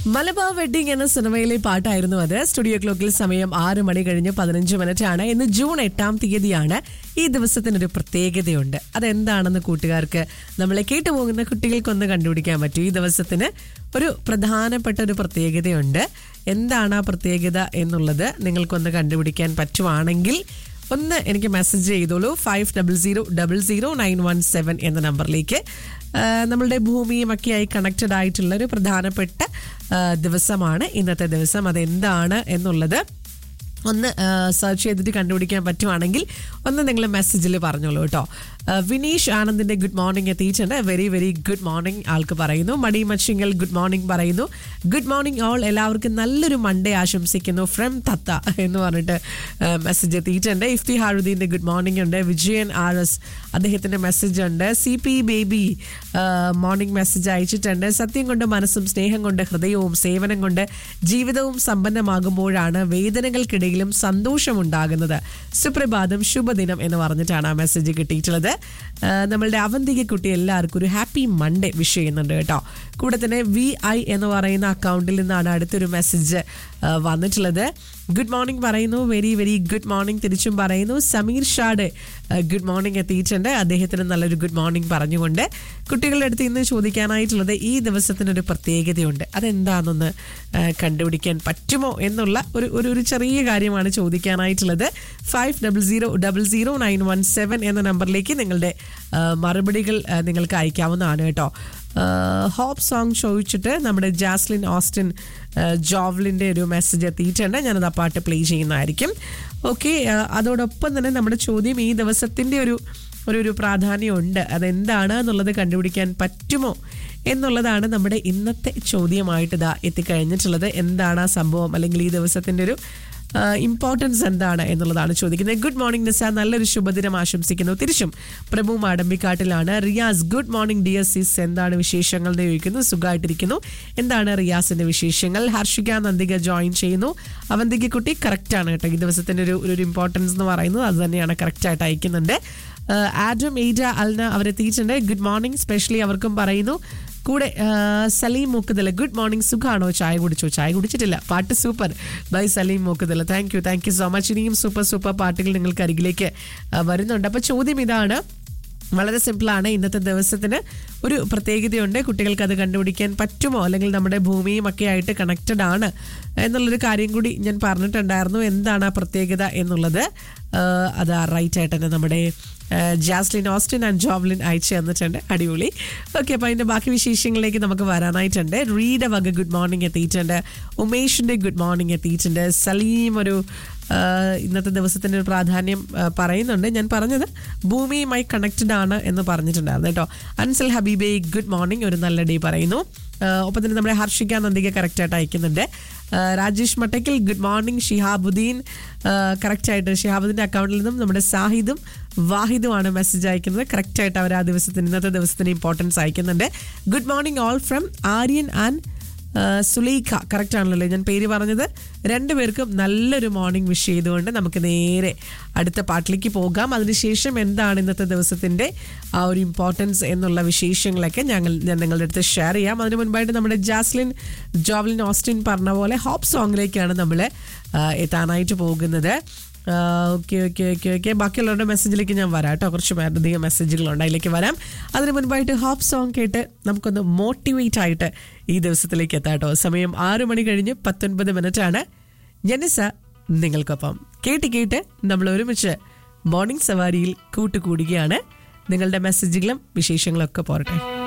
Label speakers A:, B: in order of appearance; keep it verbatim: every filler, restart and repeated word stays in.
A: Malabar wedding എന്ന സിനിമയിലെ പാട്ടായിരുന്നു അത്. സ്റ്റുഡിയോ ക്ലോക്കിൽ സമയം ആറ് മണി കഴിഞ്ഞ് പതിനഞ്ച് മിനിറ്റ് ആണ്. ഇന്ന് ജൂൺ എട്ടാം തീയതിയാണ്. ഈ ദിവസത്തിനൊരു പ്രത്യേകതയുണ്ട്. അതെന്താണെന്ന് കൂട്ടുകാർക്ക്, നമ്മളെ കേട്ടുപോകുന്ന കുട്ടികൾക്കൊന്ന് കണ്ടുപിടിക്കാൻ പറ്റും. ഈ ദിവസത്തിന് ഒരു പ്രധാനപ്പെട്ട ഒരു പ്രത്യേകതയുണ്ട്. എന്താണ് ആ പ്രത്യേകത എന്നുള്ളത് നിങ്ങൾക്കൊന്ന് കണ്ടുപിടിക്കാൻ പറ്റുവാണെങ്കിൽ ഒന്ന് എനിക്ക് മെസ്സേജ് ചെയ്തോളൂ. Five double zero double zero nine one seven എന്ന നമ്പറിലേക്ക്. നമ്മളുടെ ഭൂമിയും ഒക്കെയായി കണക്റ്റഡ് ആയിട്ടുള്ള ഒരു പ്രധാനപ്പെട്ട ദിവസമാണ് ഇന്നത്തെ ദിവസം. അതെന്താണ് എന്നുള്ളത് ഒന്ന് സെർച്ച് ചെയ്തിട്ട് കണ്ടുപിടിക്കാൻ പറ്റുവാണെങ്കിൽ ഒന്ന് നിങ്ങൾ മെസ്സേജിൽ പറഞ്ഞോളൂ കേട്ടോ. വിനീഷ് ആനന്ദിന്റെ ഗുഡ് മോർണിംഗ് എത്തിയിട്ടുണ്ട്. വെരി വെരി ഗുഡ് മോർണിംഗ് ആൾക്ക് പറയുന്നു. മണി മച്ചിങ്ങൽ ഗുഡ് മോർണിംഗ് പറയുന്നു. ഗുഡ് മോർണിംഗ് ഓൾ, എല്ലാവർക്കും നല്ലൊരു മൺഡേ ആശംസിക്കുന്നു ഫ്രം തത്ത എന്ന് പറഞ്ഞിട്ട് മെസ്സേജ് എത്തിയിട്ടുണ്ട്. ഇഫ്തി ഹാറുദ്ദീന്റെ ഗുഡ് മോർണിംഗ് ഉണ്ട്. വിജയൻ ആർ എസ് അദ്ദേഹത്തിന്റെ മെസ്സേജ് ഉണ്ട്. C P baby morning message അയച്ചിട്ടുണ്ട്. സത്യം കൊണ്ട് മനസ്സും സ്നേഹം കൊണ്ട് ഹൃദയവും സേവനം കൊണ്ട് ജീവിതവും സമ്പന്നമാകുമ്പോഴാണ് വേദനകൾക്കിടയിലും സന്തോഷമുണ്ടാകുന്നത്. സുപ്രഭാതം ശുഭദിനം എന്ന് പറഞ്ഞിട്ടാണ് ആ മെസ്സേജ് കിട്ടിയിട്ടുള്ളത്. നമ്മളുടെ അവന്തിക കുട്ടി എല്ലാവർക്കും ഒരു ഹാപ്പി മൺഡേ വിഷ് ചെയ്യുന്നുണ്ട് കേട്ടോ. കൂടെ തന്നെ വി ഐ എന്ന് പറയുന്ന അക്കൗണ്ടിൽ നിന്നാണ് അടുത്തൊരു മെസ്സേജ് വന്നിട്ടുള്ളത്. ഗുഡ് മോർണിംഗ് പറയുന്നു. വെരി വെരി ഗുഡ് മോർണിംഗ് തിരിച്ചും പറയുന്നു. സമീർ ഷാഡ് ഗുഡ് മോർണിംഗ് എത്തിയിട്ടുണ്ട്. അദ്ദേഹത്തിന് നല്ലൊരു ഗുഡ് മോർണിംഗ് പറഞ്ഞുകൊണ്ട് കുട്ടികളുടെ അടുത്ത് ഇന്ന് ചോദിക്കാനായിട്ടുള്ളത് ഈ ദിവസത്തിനൊരു പ്രത്യേകതയുണ്ട്. അതെന്താണെന്നൊന്ന് കണ്ടുപിടിക്കാൻ പറ്റുമോ എന്നുള്ള ഒരു ഒരു ചെറിയ കാര്യമാണ് ചോദിക്കാനായിട്ടുള്ളത്. Five double zero double zero nine one seven എന്ന നമ്പറിലേക്ക് നിങ്ങളുടെ മറുപടികൾ നിങ്ങൾക്ക് അയക്കാവുന്നതാണ് കേട്ടോ. ഹോപ്പ് സോങ് ചോദിച്ചിട്ട് നമ്മുടെ ജാസ്ലിൻ ഓസ്റ്റിൻ ജോവ്ലിൻ്റെ ഒരു മെസ്സേജ് എത്തിയിട്ടുണ്ട്. ഞാനത് ആ പാട്ട് പ്ലേ ചെയ്യുന്നതായിരിക്കും. ഓക്കെ, അതോടൊപ്പം തന്നെ നമ്മുടെ ചോദ്യം ഈ ദിവസത്തിൻ്റെ ഒരു ഒരു ഒരു പ്രാധാന്യമുണ്ട്. അതെന്താണ് എന്നുള്ളത് കണ്ടുപിടിക്കാൻ പറ്റുമോ എന്നുള്ളതാണ് നമ്മുടെ ഇന്നത്തെ ചോദ്യമായിട്ട് ഇതാ എത്തിക്കഴിഞ്ഞിട്ടുള്ളത്. എന്താണ് ആ സംഭവം, അല്ലെങ്കിൽ ഈ ദിവസത്തിൻ്റെ ഒരു ഇമ്പോർട്ടൻസ് എന്താണ് എന്നുള്ളതാണ് ചോദിക്കുന്നത്. ഗുഡ് മോർണിംഗ് നിസ, നല്ലൊരു ശുഭദിനം ആശംസിക്കുന്നു. തിരിച്ചും പ്രഭു മാടമ്പിക്കാട്ടിലാണ്. റിയാസ് ഗുഡ് മോർണിംഗ് ഡിയർ സിസ്, എന്താണ് വിശേഷങ്ങൾ എന്ന് ചോദിക്കുന്നു. സുഖമായിട്ടിരിക്കുന്നു. എന്താണ് റിയാസിന്റെ വിശേഷങ്ങൾ? ഹർഷിക നന്ദിക ജോയിൻ ചെയ്യുന്നു. അവന്തിക കുട്ടി കറക്റ്റാണ് കേട്ടോ. ഈ ദിവസത്തിന്റെ ഒരു ഒരു ഇമ്പോർട്ടൻസ് എന്ന് പറയുന്നത് അത് തന്നെയാണ്, കറക്റ്റായിട്ട് അയക്കുന്നുണ്ട്. Adam എയ്ജ Alna അവരെത്തിയിട്ടുണ്ട്. Good morning specially അവർക്കും പറയുന്നു. കൂടെ സലീം മൂക്കുതല ഗുഡ് മോർണിംഗ്, സുഖാണോ? ചായ കുടിച്ചോ? ചായ കുടിച്ചിട്ടില്ല. പാട്ട് super by Saleem Mookkuthala. Thank you thank you so much. ഇനിയും സൂപ്പർ സൂപ്പർ പാട്ടുകൾ നിങ്ങൾക്ക് അരികിലേക്ക് വരുന്നുണ്ട്. അപ്പോൾ ചോദ്യം ഇതാണ്, വളരെ സിമ്പിളാണ്. ഇന്നത്തെ ദിവസത്തിന് ഒരു പ്രത്യേകതയുണ്ട്. കുട്ടികൾക്ക് അത് കണ്ടുപിടിക്കാൻ പറ്റുമോ, അല്ലെങ്കിൽ നമ്മുടെ ഭൂമിയും ഒക്കെ ആയിട്ട് കണക്റ്റഡ് ആണ് എന്നുള്ളൊരു കാര്യം കൂടി ഞാൻ പറഞ്ഞിട്ടുണ്ടായിരുന്നു. എന്താണ് ആ പ്രത്യേകത എന്നുള്ളത് അത് റൈറ്റ് ആയിട്ട് തന്നെ നമ്മുടെ ജാസ്ലിൻ ഓസ്റ്റിൻ ആൻഡ് ജോവ്ലിൻ അയച്ചു തന്നിട്ടുണ്ട്. അടിപൊളി. ഓക്കെ, അപ്പോൾ അതിൻ്റെ ബാക്കി വിശേഷങ്ങളിലേക്ക് നമുക്ക് വരാനായിട്ടുണ്ട്. റീഡ വക ഗുഡ് മോർണിംഗ് എത്തിയിട്ടുണ്ട്. ഉമേഷിൻ്റെ ഗുഡ് മോർണിംഗ് എത്തിയിട്ടുണ്ട്. സലീം ഒരു ഇന്നത്തെ ദിവസത്തിൻ്റെ ഒരു പ്രാധാന്യം പറയുന്നുണ്ട്. ഞാൻ പറഞ്ഞത് ഭൂമിയുമായി കണക്റ്റഡ് ആണ് എന്ന് പറഞ്ഞിട്ടുണ്ടായിരുന്നു കേട്ടോ. അൻസൽ ഹബീബെ ഗുഡ് മോർണിംഗ്, ഒരു നല്ല ഡേ പറയുന്നു. ഒപ്പം തന്നെ നമ്മുടെ ഹർഷിക നന്ദിക കറക്റ്റായിട്ട് അയക്കുന്നുണ്ട്. Rajesh മട്ടക്കിൽ good morning. ഷിഹാബുദ്ദീൻ കറക്റ്റായിട്ട് ഷിഹാബുദ്ദീൻ്റെ അക്കൗണ്ടിൽ നിന്നും നമ്മുടെ സാഹിദും വാഹിദുമാണ് മെസ്സേജ് അയക്കുന്നത്. കറക്റ്റായിട്ട് അവർ ആ ദിവസത്തിന് ഇന്നത്തെ ദിവസത്തിന് ഇമ്പോർട്ടൻസ് അയക്കുന്നുണ്ട്. Good morning all from Aryan and Sulaikha. Correct ആണല്ലോ ഞാൻ പേര് പറഞ്ഞത്. രണ്ടുപേർക്കും നല്ലൊരു മോർണിംഗ് വിഷ് ചെയ്തുകൊണ്ട് നമുക്ക് നേരെ അടുത്ത പാട്ടിലേക്ക് പോകാം. അതിനുശേഷം എന്താണ് ഇന്നത്തെ ദിവസത്തിൻ്റെ ആ ഒരു ഇമ്പോർട്ടൻസ് എന്നുള്ള വിശേഷങ്ങളൊക്കെ ഞങ്ങൾ ഞാൻ നിങ്ങളുടെ അടുത്ത് ഷെയർ ചെയ്യാം. അതിന് മുൻപായിട്ട് നമ്മുടെ ജാസ്ലിൻ ജോവ്ലിൻ ഓസ്റ്റിൻ പറഞ്ഞ പോലെ ഹോപ്പ് സോങ്ങിലേക്കാണ് നമ്മൾ എത്താനായിട്ട് പോകുന്നത്. ഓക്കെ ഓക്കെ ഓക്കെ ഓക്കെ ബാക്കിയുള്ളവരുടെ മെസ്സേജിലേക്ക് ഞാൻ വരാം കേട്ടോ. കുറച്ച് അധികം മെസ്സേജുകളുണ്ട്, അതിലേക്ക് വരാം. അതിന് മുൻപായിട്ട് ഹോപ്പ് സോങ് കേട്ട് നമുക്കൊന്ന് മോട്ടിവേറ്റ് ആയിട്ട് ഈ ദിവസത്തിലേക്ക് എത്താം കേട്ടോ. സമയം ആറ് മണി കഴിഞ്ഞ് പത്തൊൻപത് മിനിറ്റ് ആണ്. ജനിസ നിങ്ങൾക്കൊപ്പം കേട്ട് കേട്ട് നമ്മൾ ഒരുമിച്ച് മോർണിംഗ് സവാരിയിൽ കൂട്ടുകൂടുകയാണ്. നിങ്ങളുടെ മെസ്സേജുകളും വിശേഷങ്ങളും ഒക്കെ പോരട്ടെ.